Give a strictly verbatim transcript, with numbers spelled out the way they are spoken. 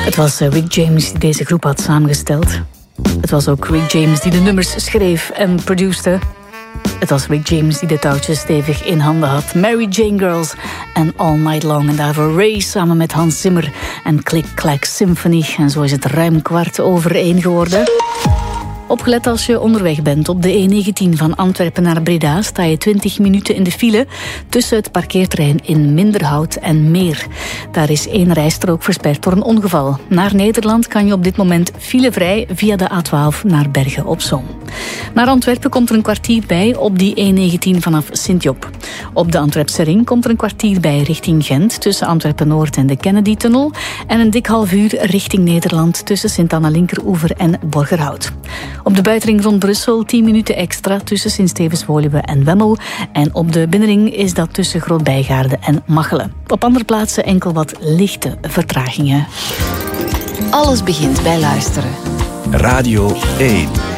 Het was Rick James die deze groep had samengesteld. Het was ook Rick James die de nummers schreef en produceerde. Het was Rick James die de touwtjes stevig in handen had. Mary Jane Girls en All Night Long. En daarvoor Ray samen met Hans Zimmer en Click Clack Symphony. En zo is het ruim kwart over één geworden. Opgelet als je onderweg bent op de E negentien van Antwerpen naar Breda sta je twintig minuten in de file tussen het parkeerterrein in Minderhout en Meer. Daar is één rijstrook versperd door een ongeval. Naar Nederland kan je op dit moment filevrij via de A twaalf naar Bergen op Zoom. Naar Antwerpen komt er een kwartier bij op die E negentien vanaf Sint-Job. Op de Antwerpse ring komt er een kwartier bij richting Gent tussen Antwerpen-Noord en de Kennedy-tunnel en een dik half uur richting Nederland tussen Sint-Anna-Linkeroever en Borgerhout. Op de buitenring rond Brussel tien minuten extra tussen Sint-Stevens-Woluwe en Wemmel. En op de binnenring is dat tussen Groot-Bijgaarde en Machelen. Op andere plaatsen enkel wat lichte vertragingen. Alles begint bij luisteren. Radio één.